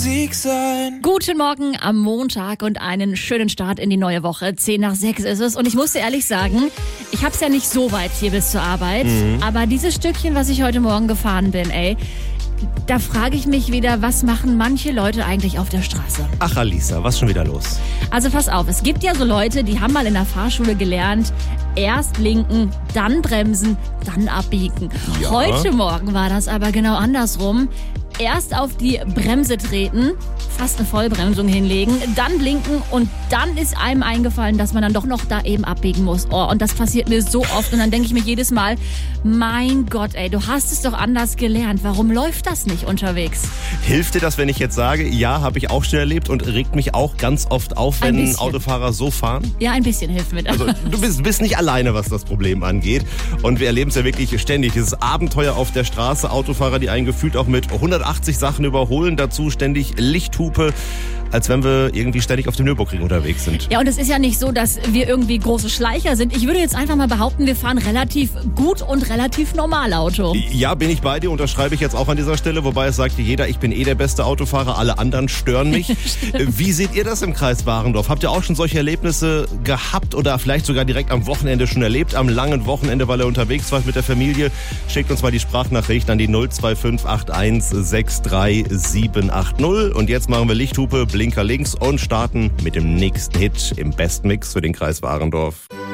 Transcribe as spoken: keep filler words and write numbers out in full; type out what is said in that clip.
Musik sein. Guten Morgen am Montag und einen schönen Start in die neue Woche. Zehn nach sechs ist es und ich muss dir ehrlich sagen, ich hab's ja nicht so weit hier bis zur Arbeit, mhm. aber dieses Stückchen, was ich heute Morgen gefahren bin, ey, da frage ich mich wieder, was machen manche Leute eigentlich auf der Straße? Ach Alisa, was ist schon wieder los? Also pass auf, es gibt ja so Leute, die haben mal in der Fahrschule gelernt, erst blinken, dann bremsen, dann abbiegen. Ja. Heute Morgen war das aber genau andersrum. Erst auf die Bremse treten, fast eine Vollbremsung hinlegen, dann blinken und dann ist einem eingefallen, dass man dann doch noch da eben abbiegen muss. Oh, und das passiert mir so oft und dann denke ich mir jedes Mal, mein Gott, ey, du hast es doch anders gelernt. Warum läuft das nicht unterwegs? Hilft dir das, wenn ich jetzt sage, ja, habe ich auch schon erlebt und regt mich auch ganz oft auf, wenn Autofahrer so fahren? Ja, ein bisschen hilft mir das. Also, du bist, bist nicht alleine, was das Problem angeht. Und wir erleben es ja wirklich ständig. Dieses Abenteuer auf der Straße, Autofahrer, die einen gefühlt auch mit hundertachtzig Sachen überholen, dazu ständig Lichthupe, als wenn wir irgendwie ständig auf dem Nürburgring unterwegs sind. Ja, und es ist ja nicht so, dass wir irgendwie große Schleicher sind. Ich würde jetzt einfach mal behaupten, wir fahren relativ gut und relativ normal Auto. Ja, bin ich bei dir, unterschreibe ich jetzt auch an dieser Stelle, wobei es sagt jeder, ich bin eh der beste Autofahrer, alle anderen stören mich. Wie seht ihr das im Kreis Warendorf? Habt ihr auch schon solche Erlebnisse gehabt oder vielleicht sogar direkt am Wochenende schon erlebt, am langen Wochenende, weil ihr unterwegs wart mit der Familie? Schickt uns mal die Sprachnachricht an die null zwei fünf acht eins sechs drei sieben acht null. Und jetzt machen wir Lichthupe, Blinker links und starten mit dem nächsten Hit im Bestmix für den Kreis Warendorf.